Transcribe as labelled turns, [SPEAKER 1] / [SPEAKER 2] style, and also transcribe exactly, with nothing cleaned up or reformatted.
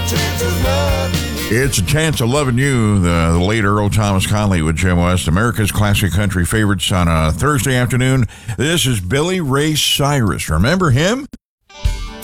[SPEAKER 1] It's a chance of loving you, the, the late Earl Thomas Conley with Jim West, America's classic country favorites on a Thursday afternoon. This is Billy Ray Cyrus. Remember him?